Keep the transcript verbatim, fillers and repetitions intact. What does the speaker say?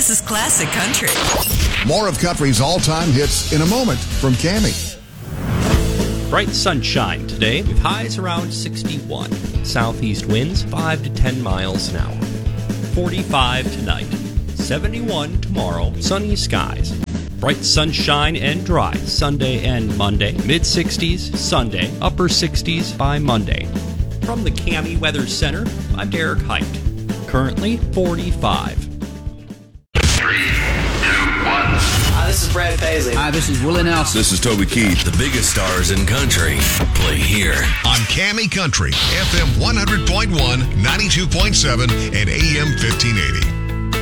This is classic country. More of country's all-time hits in a moment from Cammie. Bright sunshine today with highs around sixty-one. Southeast winds five to ten miles an hour. forty-five tonight. seventy-one tomorrow. Sunny skies. Bright sunshine and dry Sunday and Monday. mid-sixties Sunday. Upper sixties by Monday. From the Cammie Weather Center, I'm Derek Height. Currently forty-five. Hi, this is Brad Paisley. Hi, this is Willie Nelson. This is Toby Keith. The biggest stars in country play here on Cammie Country, F M one hundred point one, ninety-two point seven, and A M fifteen eighty.